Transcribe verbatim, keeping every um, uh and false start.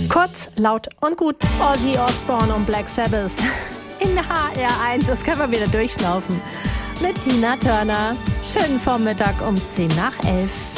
Kurz, laut und gut. Ozzy Osbourne und Black Sabbath. In H R eins, das können wir wieder durchschnaufen. Mit Tina Turner. Schönen Vormittag um zehn nach elf.